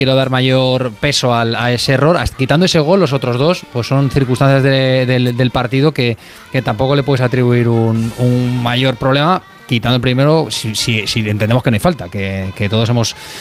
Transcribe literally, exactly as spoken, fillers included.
quiero dar mayor peso al, a ese error. Quitando ese gol, los otros dos pues son circunstancias de, de, del partido que, que tampoco le puedes atribuir un, un mayor problema. Quitando el primero, si, si, si entendemos que no hay falta, que, que todos hemos